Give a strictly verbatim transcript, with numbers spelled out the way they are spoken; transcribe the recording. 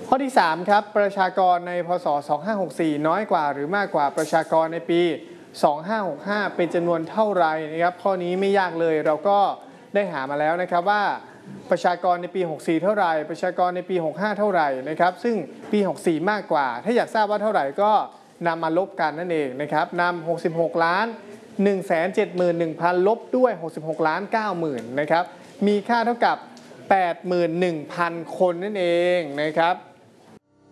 ข้อที่สามครับประชากรในพศสองพันห้าร้อยหกสิบสี่น้อยกว่าหรือมากกว่าประชากรในปีสองพันห้าร้อยหกสิบห้าเป็นจำนวนเท่าไหร่นะครับข้อนี้ไม่ยากเลยเราก็ได้หามาแล้วนะครับว่าประชากรในปีหกสิบสี่เท่าไหร่ประชากรในปีหกสิบห้าเท่าไหร่นะครับซึ่งปีหกสิบสี่มากกว่าถ้าอยากทราบว่าเท่าไหร่ก็นำมาลบกันนั่นเองนะครับนำหกสิบหกล้านหนึ่งแสนเจ็ดหมื่นหนึ่งพัน ลบด้วยหกสิบหกล้านเก้าหมื่นนะครับมีค่าเท่ากับ แปดหมื่นหนึ่งพัน คนนั่นเองนะครับ